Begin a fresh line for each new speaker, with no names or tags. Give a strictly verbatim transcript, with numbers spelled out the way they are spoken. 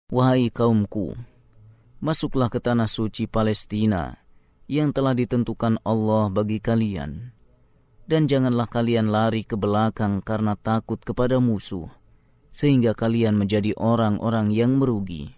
Wahai kaumku, masuklah ke tanah suci Palestina yang telah ditentukan Allah bagi kalian, dan janganlah kalian lari ke belakang karena takut kepada musuh, sehingga kalian menjadi orang-orang yang merugi.